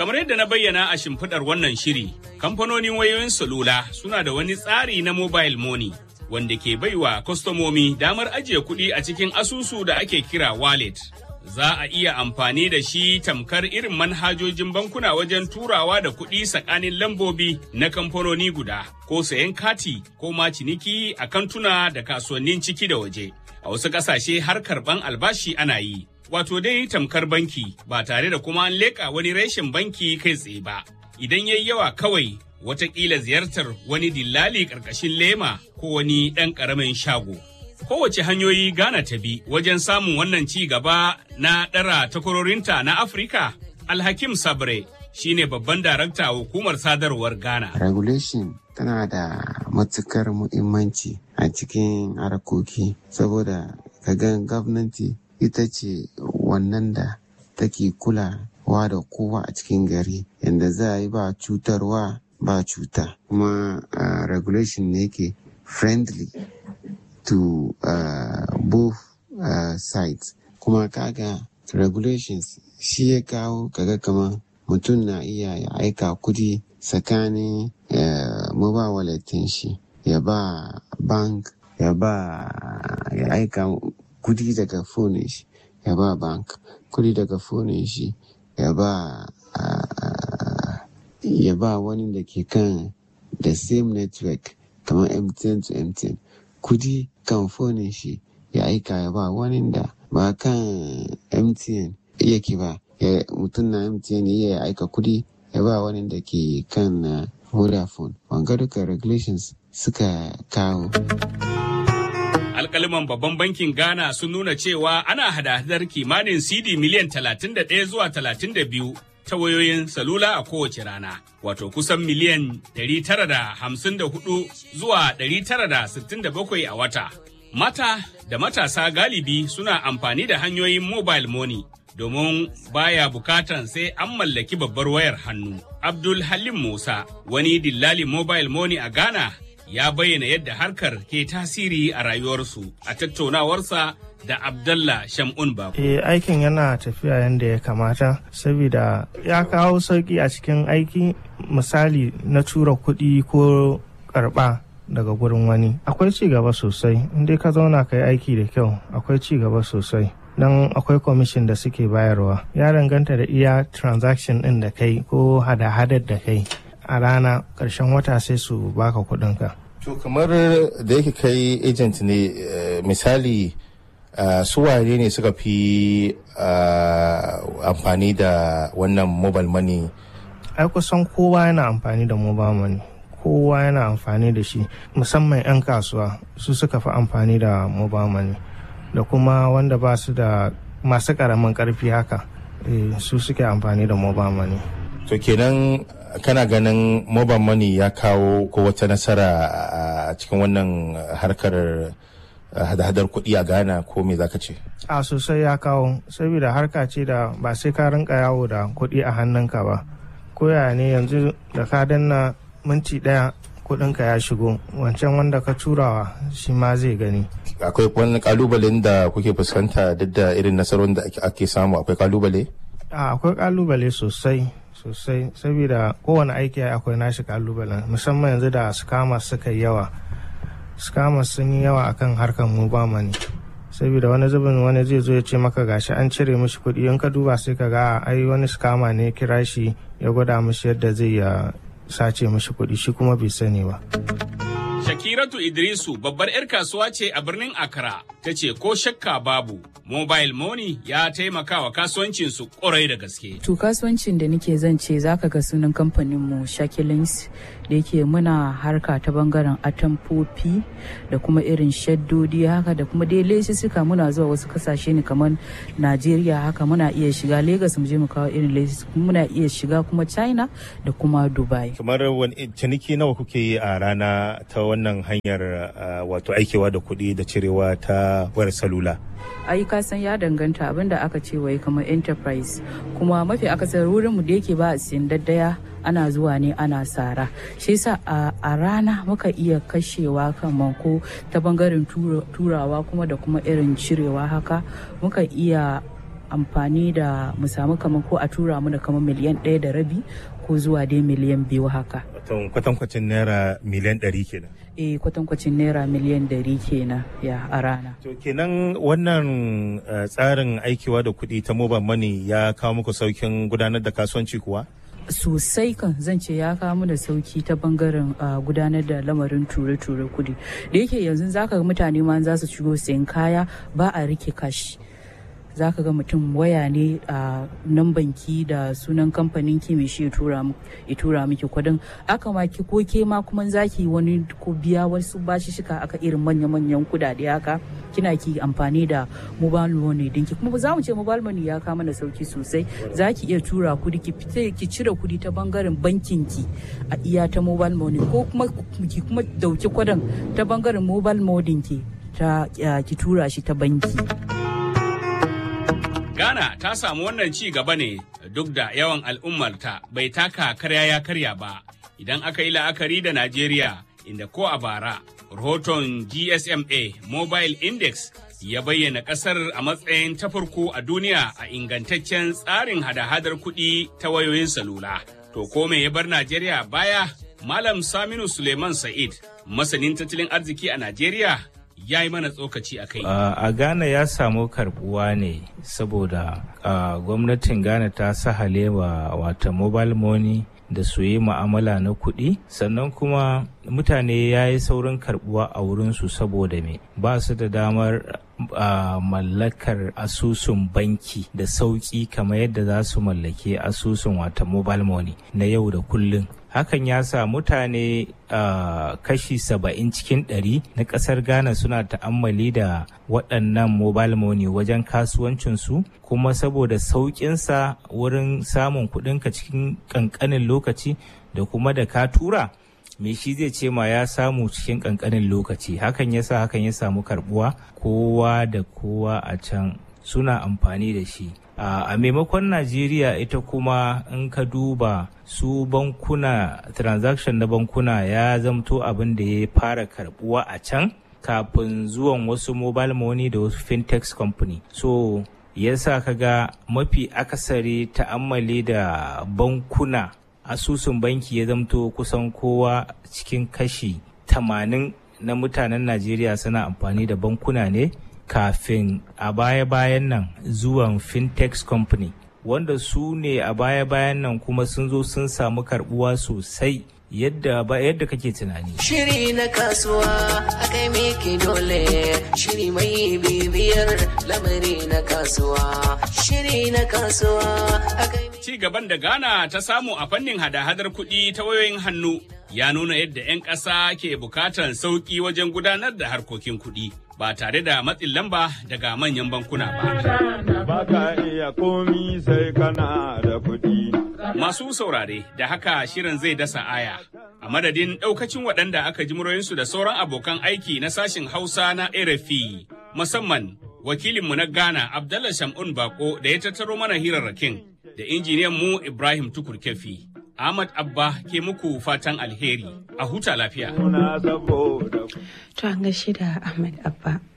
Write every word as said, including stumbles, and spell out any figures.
Kamar yadda na bayyana a shimfiɗar wannan shiri, kamfanonin wayoyin salula suna da wani tsari na mobile money wanda ke baiwa kwastomomi damar ajiye kuɗi a cikin asusu da ake kira wallet. Za a iya amfani da shi tamkar irin manhajojin bankuna wajen turawa da kuɗi tsakanin lambobi na kamfanoni guda, ko sayan kati ko ma ciniki a kantuna da kasuwannin ciki da waje. A wasu ƙasashe har karɓan albashi ana yi. Wato dai tamkar banki ba tare da kuma an leƙa wani reshen banki kai tsaye ba. Idan yayi yawa kawai watakila ziyartar wani dillali ƙarƙashin lema ko wani ɗan ƙaramin shago. Kowace hanyoyi Ghana ta bi wajen samun wannan ci gaba na ɗara takwarorinta na Afirka, Alhakim Sabre shine babban darakta hukumar sadarwar Ghana. Regulation tana da matukar muhimmanci a cikin harkoki saboda kagan gwamnati ita ce wannan da take kulawa da kowa a cikin gari yadda za a yi ba cutarwa ba cuta kuma uh, regulation ne ke friendly to uh, both uh, sides kuma kaga regulations shi ya kawo kaga kamar mutum na iya ya aika kudi tsakanin uh, mobile wallet shi ya ba bank ya ba ya aika kudi daga phone shi ya ba bank kudi daga phone shi ya ba uh, ya ba wani da ke kan the same network kamar M T N to M T N kudi kan phone shi ya aika ya ba wani da ba kan M T N yake ba ya mutum na M T N ya aika kudi ya ba wani da ke kan uh, Vodafone wanga duka regulations suka kawo. Alƙaliman babban bankin Ghana sun nuna cewa ana hada-hadar kimanin C D miliyan talatin da ɗaya zuwa talatin da biyu ta wayoyin salula a kowace rana, wato kusan miliyan ɗari tara da hamsin da hudu zuwa ɗari tara da sittin da bakwai a wata. Mata da matasa galibi suna amfani da hanyoyin mobile money domin baya bukatan sai an mallaki babbar wayar hannu. Abdul Halim Musa, wani dillali mobile money a Ghana, ya bayyana yadda harkar ke tasiri a rayuwarsu a tattaunawarsa da Abdallah Shamun Babu. Eh, aikin yana tafiya yadda ya kamata saboda ya kawo sauki a cikin aiki, misali na tura kuɗi ko karɓa daga gurin wani. Akwai ci gaba sosai, inda ka zauna ka yi aiki da kyau akwai ci gaba sosai. Don akwai commission da suke bayarwa. Ya danganta da iya transaction ɗin da kai ko hada-hadar da kai. A rana ƙarshen wata sai su baka kuɗinka. To kamar da yake kai agent ne misali su wane ne suka fi amfani da wannan mobile money? Ai kusan kowa yana amfani da mobile money. Kowa yana amfani da shi, musamman 'yan kasuwa su suka fi amfani da mobile money. Da kuma wanda ba su da masu ƙaramin ƙarfi haka su suke amfani da mobile money. To kenan kana ganin mobile money ya kawo ko wata nasara a cikin wannan harkar hada-hadar kuɗi a Ghana ko me zaka ce? A sosai ya kawo, saboda harka ce da ba sai ka rinka yawo da kuɗi a hannunka ba. Koya ne yanzu da ka danna minti ɗaya kuɗinka ya shigo, wancan wanda ka turawa shi ma zai gani. Akwai wani kalubalen da kuke fuskanta duk da irin nasarorin da ake samu, akwai kalubale? A akwai kalubale sosai. sosai saboda kowane aiki akwai nashi kalubalen, musamman yanzu da scammers suka yi yawa scammers sun yi yawa akan harkar mobile money saboda wani zubin wani zai zo ya ce maka gashi an cire mishi kuɗi, in ka duba sai ka ga ai wani scammer ne kira shi ya gwada mishi yadda zai ya sace mishi kuɗi, shi kuma bai sani ba. Shakiratu Idrisu babbar 'yar kasuwa ce a birnin Accra, ta ce ko shakka babu mobile money ya taimaka wa kasuwancinsu ƙwarai da gaske. To kasuwancin da nake zan ce zaka ga sunan kamfaninmu Shakilins da yake muna harka ta bangaren atamfofi da kuma irin shaddodi haka da kuma dai suka muna zuwa wasu kasashe ne kamar Najeriya haka muna iya shiga Lagos mu je mu kawo irin lesis, muna iya shiga kuma China da kuma Dubai. Kamar wani ciniki nawa kuke yi a rana ta wannan hanyar wato aikewa da kuɗi da cirewa ta wayar salula? Ai ka san ya danganta abinda aka ce wai kamar enterprise, kuma mafi akasar wurin mu da yake ba a siyan daddaya ana zuwa ne ana sara, shi yasa a rana muka iya kashewa kamar ko ta bangaren turawa kuma da kuma irin cirewa haka muka iya amfani da mu samu kamar ko a tura mu da kamar miliyan ɗaya da rabi ko zuwa dai miliyan biyu haka. Kwatankwacin naira miliyan ɗari kenan. Eh kwatankwacin naira miliyan ɗari kenan ya a rana. To kenan wannan tsarin aikiwa da kuɗi ta mobile money ya kawo muku saukin gudanar da kasuwanci kuwa? Sosai kan zan ce ya kawo mu da sauki ta bangaren gudanar da lamarin ture-ture kudi da yake yanzu zaka ga mutane ma za su shigo sayan kaya ba a rike kashi, zaka ga mutum waya ne a nan banki da sunan kamfanin ki mai shi ya tura miki kudin aka ma ki ko ke ma kuma zaki wani ko biya wasu bashi shika aka irin manya-manyan kudade haka kina ki amfani da mobile money dinki kuma za mu ce mobile money ya kama da sauki sosai, zaki iya tura kudi ki fita ki cire kudi ta bangaren bankin ki a iya ta mobile money ko kuma ki kuma dauki kudin ta bangaren mobile money ki ta ki tura shi ta banki. Ghana ta samu wannan ci gaba ne duk da yawan al'ummarta bai taka karya ya karya ba idan aka yi la'akari da Najeriya inda ko a bara rahoton G S M A Mobile Index ya bayyana kasar a matsayin ta farko a duniya a ingantaccen tsarin hada-hadar kuɗi ta wayoyin salula. To ko me ya bar Najeriya baya? Malam Saminu Suleiman Sa'id, masanin tattalin arziki a Najeriya, ya yi mana tsokaci a kai. Uh, a Ghana ya samu karbuwa ne saboda uh, gwamnatin Ghana ta sahale wa wata mobile money da su yi ma'amala na kuɗi, sannan kuma mutane ya yi saurin karbuwa a wurinsu saboda me ba su da damar uh, mallakar asusun banki da sauƙi kamar yadda za su mallake asusun wata mobile money na yau da kullum. Hakan ya sa mutane uh, kashi saba'in cikin ɗari na ƙasar Ghana suna ta'ammali da waɗannan mobile money wajen kasuwancinsu, kuma saboda sauƙinsa wurin samun kuɗinka cikin ƙanƙanin lokaci da kuma da ka tura me shi zai ce ma ya samu cikin ƙanƙanin lokaci. Hakan ya sa hakan ya samu karɓuwa, kowa da kowa a can suna amfani da shi. Uh, a maimakon Najeriya ita kuma in ka duba su bankuna, transaction na bankuna ya zamto abin da ya fara karbuwa a can kafin zuwan wasu mobile money da wasu fintech company. So yasa kaga mafi akasari ta'ammali da bankuna, asusun banki ya zamto kusan kowa cikin kashi tamanin na mutanen Najeriya suna amfani da bankuna ne kafin a baya-bayan nan zuwan fintech company, wanda su ne a baya-bayan nan kuma sun zo sun samu karbuwa sosai yadda ba yadda kake tunani. Shiri na kasuwa akai miki dole, shiri mai bibiyar lamari na kasuwa, shiri na kasuwa akai. Ci gaban da Ghana ta samu a fannin hada-hadar kuɗi ta wayoyin hannu ya nuna yadda 'yan ƙasa ke bukatar sauƙi wajen gudanar da harkokin kuɗi ba tare da matsin lamba daga manyan bankuna ba. Baka iya komi sai kana da kuɗi. Masu saurare, da haka shirin zai dasa aya. A madadin ɗaukacin waɗanda aka ji muryoyinsu da sauran abokan aiki na sashin Hausa na R F I, musamman wakilinmu na Ghana Abdallah Shamun Bako da ya tattaro mana hirarrakin da injiniyan mu Ibrahim Tukur Kefi. Ahmad Abba ke muku fatan alheri, a huta lafiya. Muna saboda To an gaishe da Ahmad Abba.